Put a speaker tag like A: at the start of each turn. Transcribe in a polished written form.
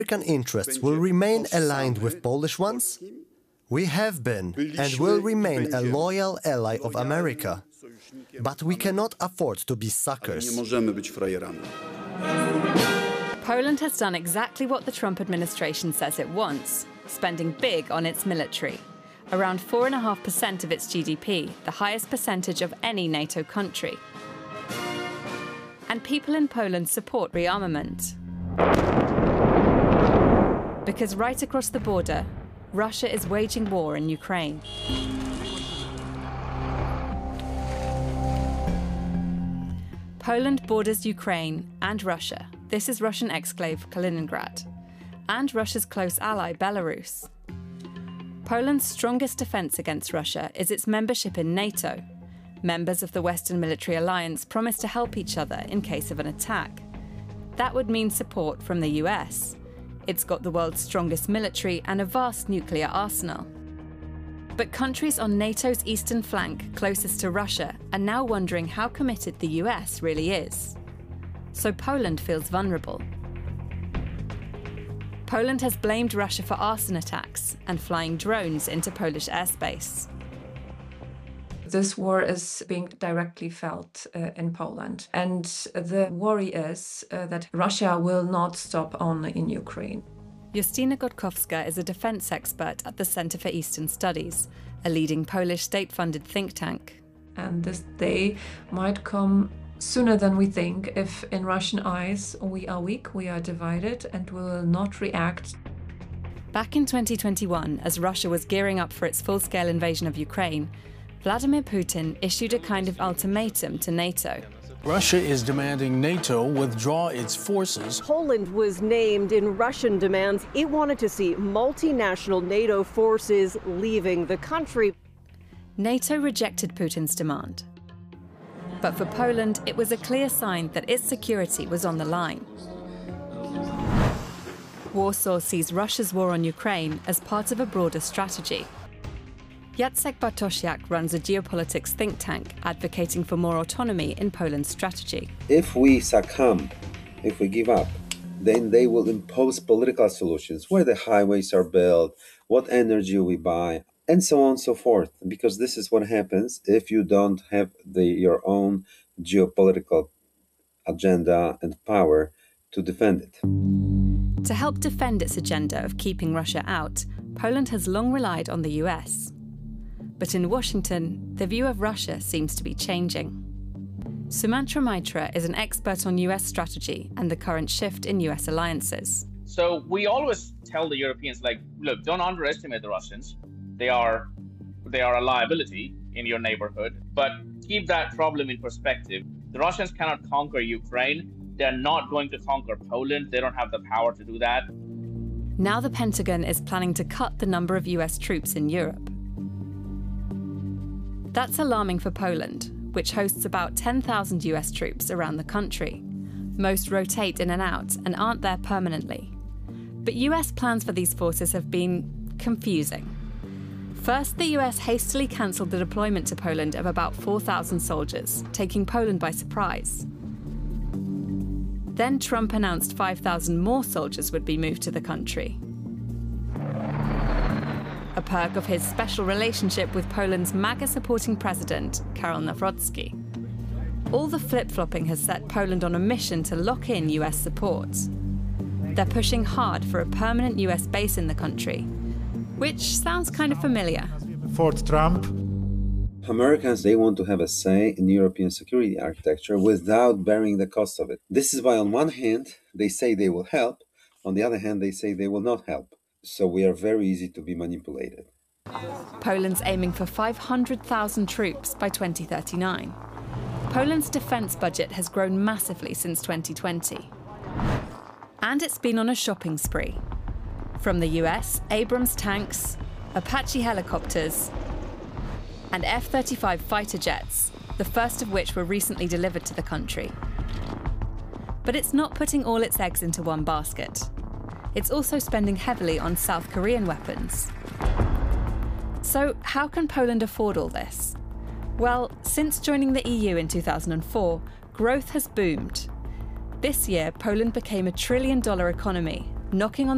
A: American interests will remain aligned with Polish ones? We have been and will remain a loyal ally of America. But we cannot afford to be suckers.
B: Poland has done exactly what the Trump administration says it wants, spending big on its military. Around 4.5% of its GDP, the highest percentage of any NATO country. And people in Poland support rearmament. Because right across the border, Russia is waging war in Ukraine. Poland borders Ukraine and Russia. This is Russian exclave Kaliningrad, and Russia's close ally Belarus. Poland's strongest defence against Russia is its membership in NATO. Members of the Western military alliance promise to help each other in case of an attack. That would mean support from the US. It's got the world's strongest military and a vast nuclear arsenal. But countries on NATO's eastern flank, closest to Russia, are now wondering how committed the US really is. So Poland feels vulnerable. Poland has blamed Russia for arson attacks and flying drones into Polish airspace.
C: This war is being directly felt in Poland. And the worry is that Russia will not stop only in Ukraine.
B: Justyna Gotkowska is a defence expert at the Centre for Eastern Studies, a leading Polish state-funded think tank.
C: And this day might come sooner than we think if, in Russian eyes, we are weak, we are divided, and we will not react.
B: Back in 2021, as Russia was gearing up for its full-scale invasion of Ukraine, Vladimir Putin issued a kind of ultimatum to NATO.
D: Russia is demanding NATO withdraw its forces.
E: Poland was named in Russian demands. It wanted to see multinational NATO forces leaving the country.
B: NATO rejected Putin's demand. But for Poland, it was a clear sign that its security was on the line. Warsaw sees Russia's war on Ukraine as part of a broader strategy. Jacek Bartosiak runs a geopolitics think tank advocating for more autonomy in Poland's strategy.
F: If we succumb, if we give up, then they will impose political solutions, where the highways are built, what energy we buy, and so on and so forth. Because this is what happens if you don't have your own geopolitical agenda and power to defend it.
B: To help defend its agenda of keeping Russia out, Poland has long relied on the US. But in Washington, the view of Russia seems to be changing. Sumantra Maitra is an expert on US strategy and the current shift in US alliances.
G: So we always tell the Europeans, like, look, don't underestimate the Russians. They are a liability in your neighborhood, but keep that problem in perspective. The Russians cannot conquer Ukraine. They're not going to conquer Poland. They don't have the power to do that.
B: Now the Pentagon is planning to cut the number of US troops in Europe. That's alarming for Poland, which hosts about 10,000 US troops around the country. Most rotate in and out and aren't there permanently. But US plans for these forces have been confusing. First, the US hastily cancelled the deployment to Poland of about 4,000 soldiers, taking Poland by surprise. Then Trump announced 5,000 more soldiers would be moved to the country. A perk of his special relationship with Poland's MAGA-supporting president, Karol Nawrocki. All the flip-flopping has set Poland on a mission to lock in US support. They're pushing hard for a permanent US base in the country, which sounds kind of familiar.
H: For Trump,
F: Americans, they want to have a say in European security architecture without bearing the cost of it. This is why on one hand, they say they will help. On the other hand, they say they will not help. So we are very easy to be manipulated.
B: Poland's aiming for 500,000 troops by 2039. Poland's defence budget has grown massively since 2020. And it's been on a shopping spree. From the US, Abrams tanks, Apache helicopters, and F-35 fighter jets, the first of which were recently delivered to the country. But it's not putting all its eggs into one basket. It's also spending heavily on South Korean weapons. So how can Poland afford all this? Well, since joining the EU in 2004, growth has boomed. This year, Poland became a $1 trillion economy, knocking on